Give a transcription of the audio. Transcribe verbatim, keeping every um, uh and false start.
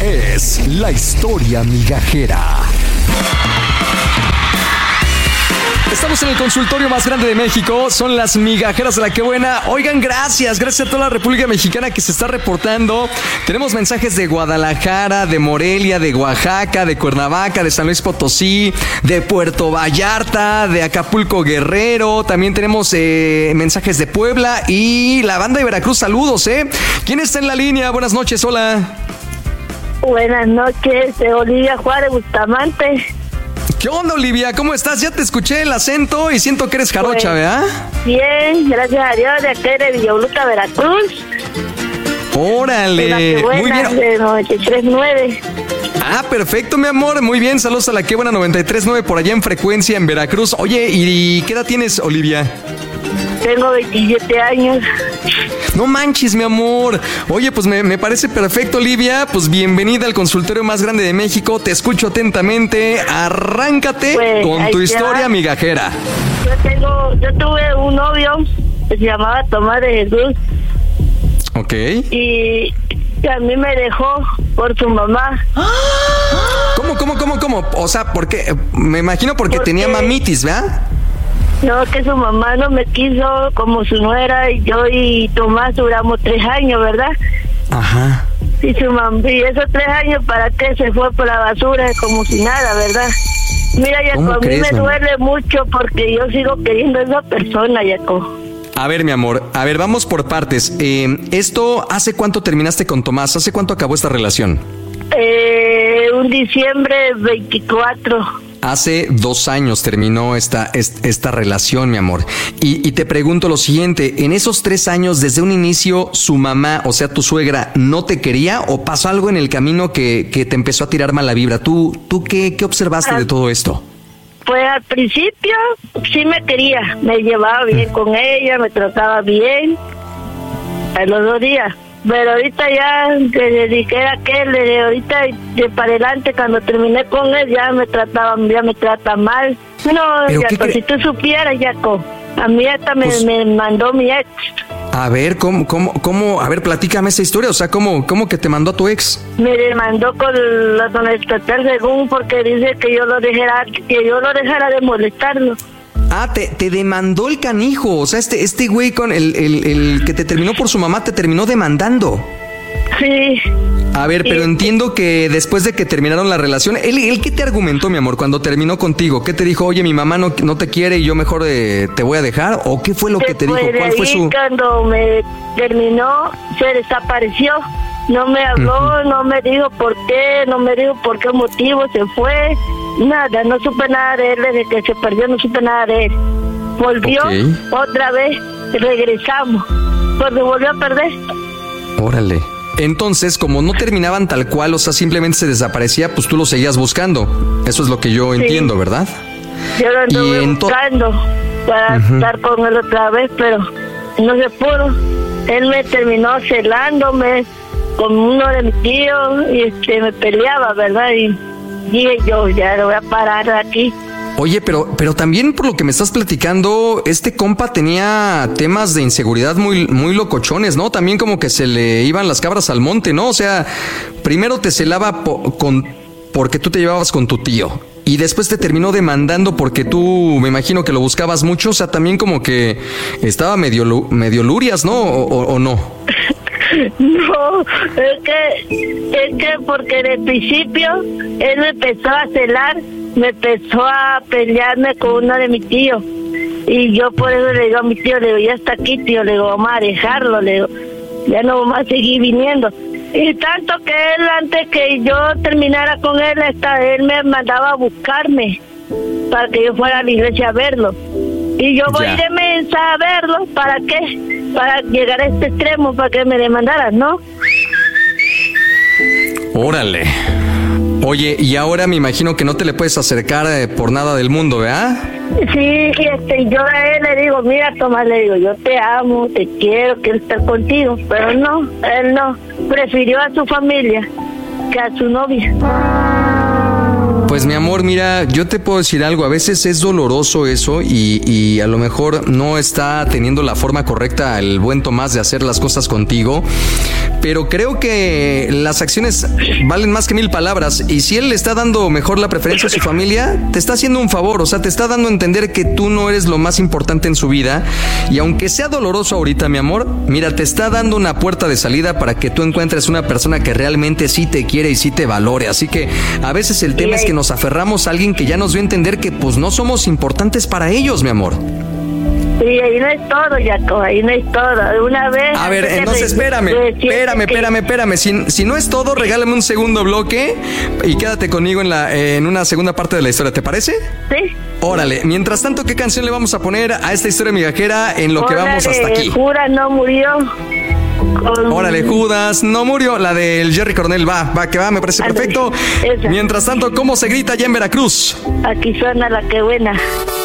es La Historia Migajera. Estamos en el consultorio más grande de México, son las migajeras de la que buena. Oigan, gracias, gracias a toda la República Mexicana que se está reportando. Tenemos mensajes de Guadalajara, de Morelia, de Oaxaca, de Cuernavaca, de San Luis Potosí, de Puerto Vallarta, de Acapulco Guerrero. También tenemos eh, mensajes de Puebla y la banda de Veracruz. Saludos, ¿eh? ¿Quién está en la línea? Buenas noches, hola. Buenas noches, de Olivia Juárez Bustamante. ¿Qué onda, Olivia? ¿Cómo estás? Ya te escuché el acento y siento que eres jarocha, pues, ¿verdad? Bien, gracias a Dios, de aquí de Villauluca, Veracruz. Órale, buena, muy bien. De noventa y tres punto nueve. Ah, perfecto, mi amor, muy bien. Saludos a la que buena noventa y tres punto nueve por allá en frecuencia en Veracruz. Oye, ¿y qué edad tienes, Olivia? Tengo veintisiete años. No manches, mi amor. Oye, pues me, me parece perfecto, Olivia. Pues bienvenida al consultorio más grande de México. Te escucho atentamente. Arráncate pues, con tu historia va. migajera. Yo tengo, yo tuve un novio que se llamaba Tomás de Jesús. Ok. Y, y a mí me dejó por su mamá. ¿Cómo, cómo, cómo, cómo? O sea, porque me imagino porque, porque tenía mamitis, ¿verdad? No, que su mamá no me quiso como su nuera, y yo y Tomás duramos tres años, ¿verdad? Ajá. Y su mamá, y esos tres años, ¿para qué se fue por la basura como si nada, verdad? Mira, Yaco, a mí me mamá? duele mucho porque yo sigo queriendo a esa persona, Yaco. A ver, mi amor, a ver, vamos por partes. Eh, ¿Esto hace cuánto terminaste con Tomás? ¿Hace cuánto acabó esta relación? Eh, un diciembre veinticuatro. Hace dos años terminó esta, esta relación, mi amor. Y, y te pregunto lo siguiente, ¿en esos tres años, desde un inicio, su mamá, o sea, tu suegra, no te quería o pasó algo en el camino que, que te empezó a tirar mala vibra? ¿Tú, tú qué, qué observaste ah, de todo esto? Pues al principio sí me quería, me llevaba bien con ella, me trataba bien a los dos días. Pero ahorita ya, desde que era aquel, desde ahorita de para adelante, cuando terminé con él, ya me trataban, ya me trata mal. No, Yaco, si tú supieras, Yaco, a mí hasta me, pues, me mandó mi ex. A ver, ¿cómo, cómo, cómo? A ver, platícame esa historia, o sea, ¿cómo, cómo que te mandó a tu ex? Me demandó con la con el estatal según, porque dice que yo lo dejara, que yo lo dejara de molestarlo. Ah, te, te demandó el canijo, o sea, este este güey con el, el, el que te terminó por su mamá te terminó demandando. Sí. A ver, pero sí. Entiendo que después de que terminaron la relación, ¿él, él qué te argumentó, mi amor, cuando terminó contigo? ¿Qué te dijo? Oye, mi mamá no, no te quiere y yo mejor eh, te voy a dejar, ¿o qué fue lo que te dijo? ¿Cuál fue su...? Cuando me terminó, se desapareció. No me habló, uh-huh. no me dijo por qué, no me dijo por qué motivo se fue. Nada, no supe nada de él, desde que se perdió no supe nada de él. Volvió okay. otra vez, regresamos, porque volvió a perder. Órale. Entonces, como no terminaban tal cual, o sea, simplemente se desaparecía, pues tú lo seguías buscando. Eso es lo que yo sí. entiendo, ¿verdad? Yo lo anduve ento- buscando para uh-huh. estar con él otra vez, pero no se pudo. Él me terminó celándome con uno de mis tíos y este, me peleaba, ¿verdad? Y dije yo, ya lo voy a parar aquí. Oye, pero, pero también por lo que me estás platicando, este compa tenía temas de inseguridad muy, muy locochones, ¿no? También como que se le iban las cabras al monte, ¿no? O sea, primero te celaba po- con, porque tú te llevabas con tu tío y después te terminó demandando porque tú, me imagino que lo buscabas mucho, o sea, también como que estaba medio, medio lurias, ¿no? ¿O, o, o no? No, es que, es que porque en el principio él me empezó a celar, me empezó a pelearme con uno de mis tíos. Y yo por eso le digo a mi tío, le digo, ya está aquí, tío, le digo, vamos a dejarlo, le digo, ya no vamos a seguir viniendo. Y tanto que él, antes que yo terminara con él, hasta él me mandaba a buscarme para que yo fuera a la iglesia a verlo. Y yo voy ya. de mensa a verlo, ¿para qué? Para llegar a este extremo, para que me demandaran, ¿no? Órale. Oye, y ahora me imagino que no te le puedes acercar eh, por nada del mundo, ¿verdad? Sí, y este, yo a él le digo, mira, Tomás, le digo, yo te amo, te quiero, quiero estar contigo, pero no, él no, prefirió a su familia que a su novia. Pues mi amor, mira, yo te puedo decir algo, a veces es doloroso eso y, y a lo mejor no está teniendo la forma correcta el buen Tomás de hacer las cosas contigo, pero creo que las acciones valen más que mil palabras y si él le está dando mejor la preferencia a su familia, te está haciendo un favor, o sea, te está dando a entender que tú no eres lo más importante en su vida y aunque sea doloroso ahorita, mi amor, mira, te está dando una puerta de salida para que tú encuentres una persona que realmente sí te quiere y sí te valore, así que a veces el tema es que nos aferramos a alguien que ya nos dio a entender que pues no somos importantes para ellos, mi amor. Y ahí no es todo, Jacob, ahí no es todo. Una vez... A ver, entonces espérame, espérame, espérame, espérame. Si, si no es todo, regálame un segundo bloque y quédate conmigo en, la, eh, en una segunda parte de la historia, ¿te parece? Sí. Órale, mientras tanto, ¿qué canción le vamos a poner a esta historia migajera en lo que Órale, vamos hasta aquí? Judas no murió. Con... Órale, Judas no murió, la del Jerry Coronel, va, va, que va, me parece perfecto. Mientras tanto, ¿cómo se grita allá en Veracruz? Aquí suena la que buena.